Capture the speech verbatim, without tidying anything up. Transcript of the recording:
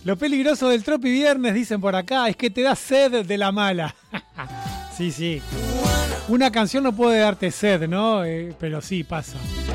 Lo peligroso del Tropi Viernes, dicen por acá, es que te da sed de la mala. Sí, sí. Una canción no puede darte sed, ¿no? Eh, pero sí, pasa.